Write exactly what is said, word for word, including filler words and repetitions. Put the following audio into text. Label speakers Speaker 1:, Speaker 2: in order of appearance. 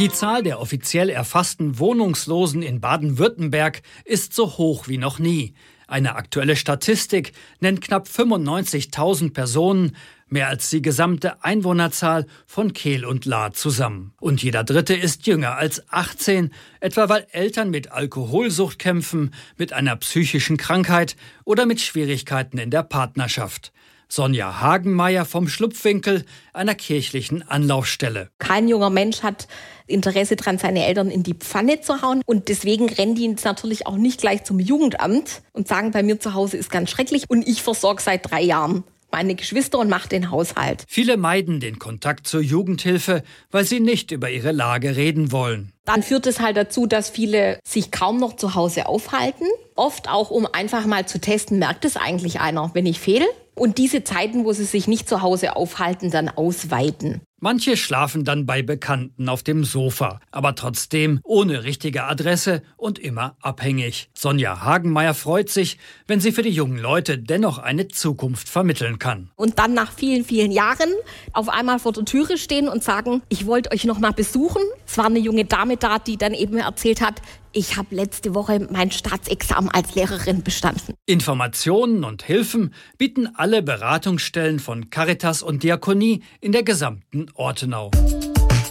Speaker 1: Die Zahl der offiziell erfassten Wohnungslosen in Baden-Württemberg ist so hoch wie noch nie. Eine aktuelle Statistik nennt knapp fünfundneunzigtausend Personen, mehr als die gesamte Einwohnerzahl von Kehl und Lahr zusammen. Und jeder Dritte ist jünger als achtzehn, etwa weil Eltern mit Alkoholsucht kämpfen, mit einer psychischen Krankheit oder mit Schwierigkeiten in der Partnerschaft. Sonja Hagenmeier vom Schlupfwinkel, einer kirchlichen Anlaufstelle.
Speaker 2: Kein junger Mensch hat Interesse daran, seine Eltern in die Pfanne zu hauen. Und deswegen rennen die jetzt natürlich auch nicht gleich zum Jugendamt und sagen, bei mir zu Hause ist ganz schrecklich. Und ich versorge seit drei Jahren meine Geschwister und mache den Haushalt.
Speaker 1: Viele meiden den Kontakt zur Jugendhilfe, weil sie nicht über ihre Lage reden wollen.
Speaker 2: Dann führt es halt dazu, dass viele sich kaum noch zu Hause aufhalten. Oft auch, um einfach mal zu testen, merkt es eigentlich einer, wenn ich fehle. Und diese Zeiten, wo sie sich nicht zu Hause aufhalten, dann ausweiten.
Speaker 1: Manche schlafen dann bei Bekannten auf dem Sofa, aber trotzdem ohne richtige Adresse und immer abhängig. Sonja Hagenmeier freut sich, wenn sie für die jungen Leute dennoch eine Zukunft vermitteln kann.
Speaker 2: Und dann nach vielen, vielen Jahren auf einmal vor der Türe stehen und sagen, ich wollte euch noch mal besuchen. Es war eine junge Dame da, die dann eben erzählt hat, ich habe letzte Woche mein Staatsexamen als Lehrerin bestanden.
Speaker 1: Informationen und Hilfen bieten alle Beratungsstellen von Caritas und Diakonie in der gesamten Ortenau.